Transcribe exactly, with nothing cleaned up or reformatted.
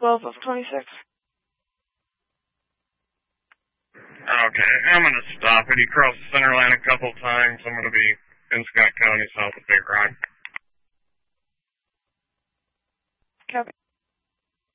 twelve of twenty-six. Okay, I'm going to stop it. He crossed the center line a couple times. I'm going to be in Scott County, south of Big Rock.